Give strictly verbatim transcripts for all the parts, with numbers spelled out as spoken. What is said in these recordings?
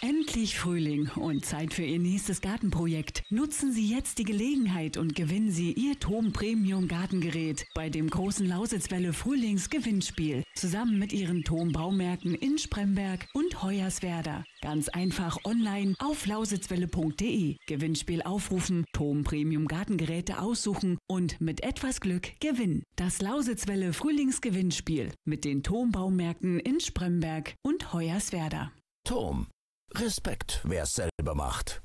Endlich Frühling und Zeit für Ihr nächstes Gartenprojekt. Nutzen Sie jetzt die Gelegenheit und gewinnen Sie Ihr Thom Premium Gartengerät bei dem großen Lausitzwelle Frühlingsgewinnspiel. Zusammen mit Ihren Thom Baumärkten in Spremberg und Hoyerswerda. Ganz einfach online auf lausitzwelle punkt de. Gewinnspiel aufrufen, Thom Premium Gartengeräte aussuchen und mit etwas Glück gewinnen. Das Lausitzwelle Frühlingsgewinnspiel mit den Thom Baumärkten in Spremberg und Hoyerswerda. Thom. Respekt, wer es selber macht.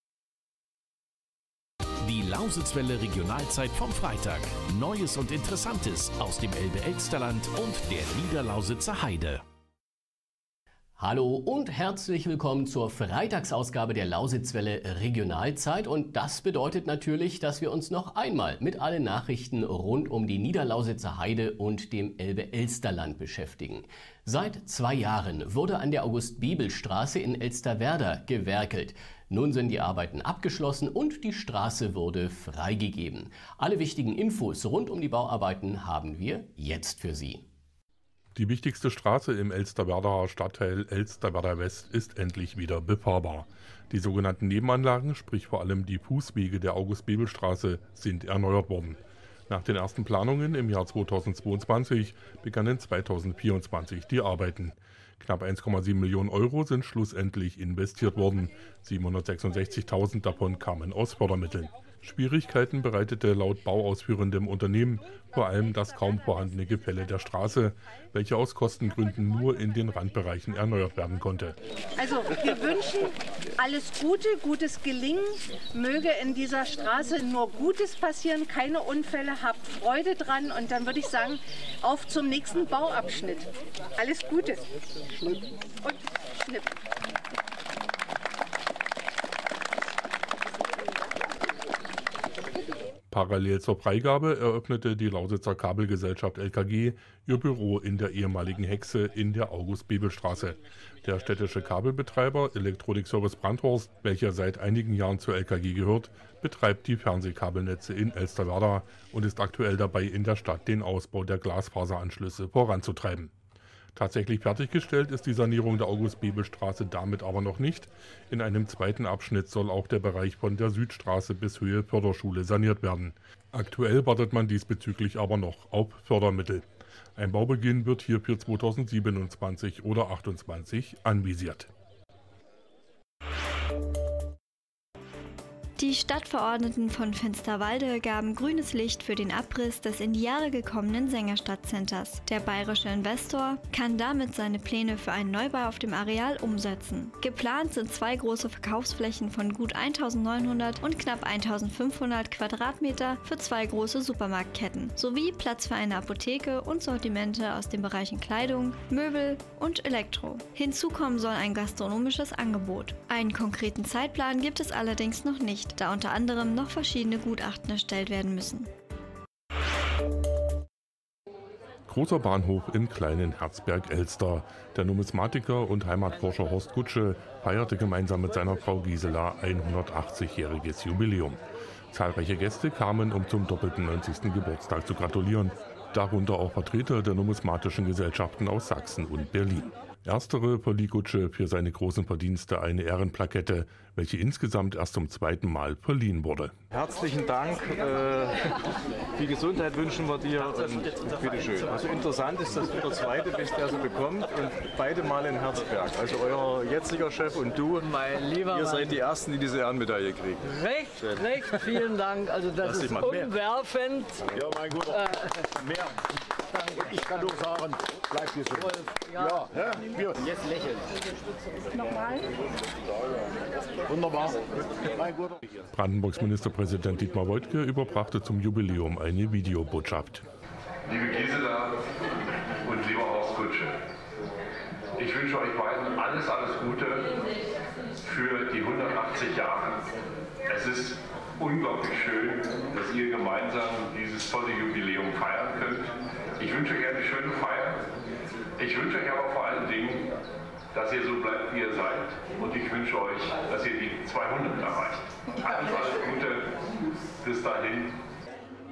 Die Lausitzwelle Regionalzeit vom Freitag. Neues und Interessantes aus dem Elbe-Elsterland und der Niederlausitzer Heide. Hallo und herzlich willkommen zur Freitagsausgabe der Lausitzwelle Regionalzeit. Und das bedeutet natürlich, dass wir uns noch einmal mit allen Nachrichten rund um die Niederlausitzer Heide und dem Elbe-Elsterland beschäftigen. Seit zwei Jahren wurde an der August-Bebel-Straße in Elsterwerda gewerkelt. Nun sind die Arbeiten abgeschlossen und die Straße wurde freigegeben. Alle wichtigen Infos rund um die Bauarbeiten haben wir jetzt für Sie. Die wichtigste Straße im Elsterwerdaer Stadtteil Elsterwerda West ist endlich wieder befahrbar. Die sogenannten Nebenanlagen, sprich vor allem die Fußwege der August-Bebel-Straße, sind erneuert worden. Nach den ersten Planungen im Jahr zweitausendzweiundzwanzig begannen zweitausendvierundzwanzig die Arbeiten. Knapp eins Komma sieben Millionen Euro sind schlussendlich investiert worden. siebenhundertsechsundsechzigtausend davon kamen aus Fördermitteln. Schwierigkeiten bereitete laut bauausführendem Unternehmen vor allem das kaum vorhandene Gefälle der Straße, welche aus Kostengründen nur in den Randbereichen erneuert werden konnte. Also wir wünschen alles Gute, gutes Gelingen, möge in dieser Straße nur Gutes passieren, keine Unfälle, habt Freude dran und dann würde ich sagen, auf zum nächsten Bauabschnitt. Alles Gute. Und Schnipp. Parallel zur Freigabe eröffnete die Lausitzer Kabelgesellschaft L K G ihr Büro in der ehemaligen Hexe in der August-Bebel-Straße. Der städtische Kabelbetreiber Elektronik Service Brandhorst, welcher seit einigen Jahren zur L K G gehört, betreibt die Fernsehkabelnetze in Elsterwerda und ist aktuell dabei, in der Stadt den Ausbau der Glasfaseranschlüsse voranzutreiben. Tatsächlich fertiggestellt ist die Sanierung der August-Bebel-Straße damit aber noch nicht. In einem zweiten Abschnitt soll auch der Bereich von der Südstraße bis Höhe Förderschule saniert werden. Aktuell wartet man diesbezüglich aber noch auf Fördermittel. Ein Baubeginn wird hier für zweitausendsiebenundzwanzig oder achtundzwanzig anvisiert. Die Stadtverordneten von Finsterwalde gaben grünes Licht für den Abriss des in die Jahre gekommenen Sängerstadtcenters. Der bayerische Investor kann damit seine Pläne für einen Neubau auf dem Areal umsetzen. Geplant sind zwei große Verkaufsflächen von gut eintausendneunhundert und knapp eintausendfünfhundert Quadratmeter für zwei große Supermarktketten, sowie Platz für eine Apotheke und Sortimente aus den Bereichen Kleidung, Möbel und Elektro. Hinzu kommen soll ein gastronomisches Angebot. Einen konkreten Zeitplan gibt es allerdings noch nicht, da unter anderem noch verschiedene Gutachten erstellt werden müssen. Großer Bahnhof im kleinen Herzberg-Elster. Der Numismatiker und Heimatforscher Horst Gutsche feierte gemeinsam mit seiner Frau Gisela ein hundertachtzigjähriges Jubiläum. Zahlreiche Gäste kamen, um zum doppelten neunzigsten Geburtstag zu gratulieren. Darunter auch Vertreter der numismatischen Gesellschaften aus Sachsen und Berlin. Erstere verlieh Gutsche für seine großen Verdienste eine Ehrenplakette, welche insgesamt erst zum zweiten Mal verliehen wurde. Herzlichen Dank. Äh, viel Gesundheit wünschen wir dir und bitteschön. Also interessant ist, dass du der Zweite bist, der sie bekommt und beide Mal in Herzberg. Also euer jetziger Chef und du, mein lieber ihr Mann. seid die Ersten, die diese Ehrenmedaille kriegen. Recht, Schön. recht, vielen Dank. Also das Lass ist mal umwerfend. Ja, mein Guter. Äh, Mehr. Danke. Ich kann nur sagen, bleib gesund. Wolf, ja. Ja, ja, wir. Jetzt lächeln. Nochmal. Wunderbar. Mein Guter. Brandenburgs Ministerpräsident Dietmar Woidke überbrachte zum Jubiläum eine Videobotschaft. Liebe Gisela und lieber Horst Gutsche, ich wünsche euch beiden alles, alles Gute für die hundertachtzig Jahre. Es ist unglaublich schön, dass ihr gemeinsam dieses tolle Jubiläum feiern könnt. Ich wünsche euch eine schöne Feier. Ich wünsche euch aber vor allen Dingen, dass ihr so bleibt, wie ihr seid. Und ich wünsche euch, dass ihr die zweihundert erreicht. Alles, alles Gute bis dahin.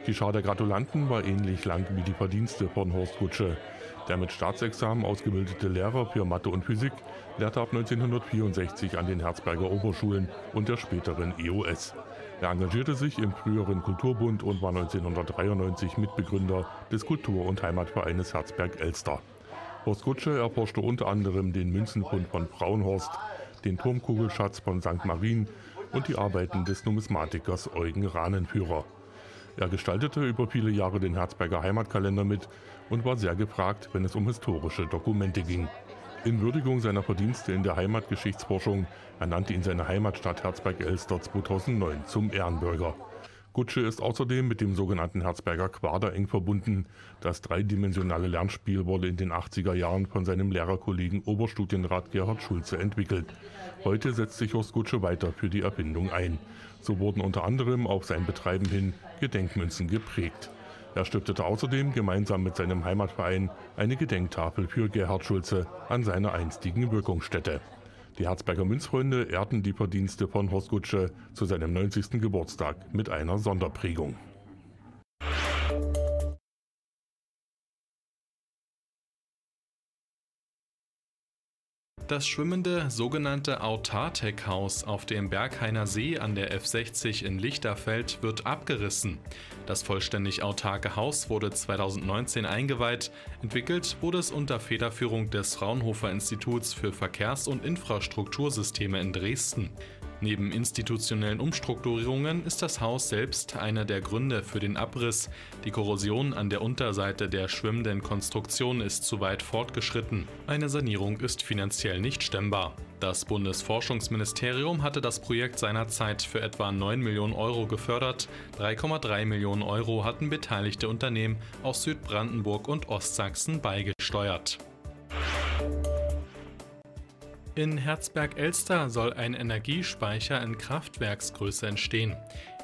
Die Schar der Gratulanten war ähnlich lang wie die Verdienste von Horst Gutsche. Der mit Staatsexamen ausgebildete Lehrer für Mathe und Physik lehrte ab neunzehnhundertvierundsechzig an den Herzberger Oberschulen und der späteren E O S. Er engagierte sich im früheren Kulturbund und war neunzehnhundertdreiundneunzig Mitbegründer des Kultur- und Heimatvereines Herzberg-Elster. Horst Gutsche erforschte unter anderem den Münzenfund von Frauenhorst, den Turmkugelschatz von Sankt Marien und die Arbeiten des Numismatikers Eugen Rahnenführer. Er gestaltete über viele Jahre den Herzberger Heimatkalender mit und war sehr gefragt, wenn es um historische Dokumente ging. In Würdigung seiner Verdienste in der Heimatgeschichtsforschung ernannte ihn seine Heimatstadt Herzberg-Elster zweitausendneun zum Ehrenbürger. Gutsche ist außerdem mit dem sogenannten Herzberger Quader eng verbunden. Das dreidimensionale Lernspiel wurde in den achtziger Jahren von seinem Lehrerkollegen Oberstudienrat Gerhard Schulze entwickelt. Heute setzt sich Horst Gutsche weiter für die Erfindung ein. So wurden unter anderem auf sein Betreiben hin Gedenkmünzen geprägt. Er stiftete außerdem gemeinsam mit seinem Heimatverein eine Gedenktafel für Gerhard Schulze an seiner einstigen Wirkungsstätte. Die Herzberger Münzfreunde ehrten die Verdienste von Horst Gutsche zu seinem neunzigsten Geburtstag mit einer Sonderprägung. Das schwimmende sogenannte Autartec-Haus auf dem Berghainer See an der F sechzig in Lichterfeld wird abgerissen. Das vollständig autarke Haus wurde zweitausendneunzehn eingeweiht. Entwickelt wurde es unter Federführung des Fraunhofer Instituts für Verkehrs- und Infrastruktursysteme in Dresden. Neben institutionellen Umstrukturierungen ist das Haus selbst einer der Gründe für den Abriss. Die Korrosion an der Unterseite der schwimmenden Konstruktion ist zu weit fortgeschritten. Eine Sanierung ist finanziell nicht stemmbar. Das Bundesforschungsministerium hatte das Projekt seinerzeit für etwa neun Millionen Euro gefördert. drei Komma drei Millionen Euro hatten beteiligte Unternehmen aus Südbrandenburg und Ostsachsen beigesteuert. In Herzberg-Elster soll ein Energiespeicher in Kraftwerksgröße entstehen.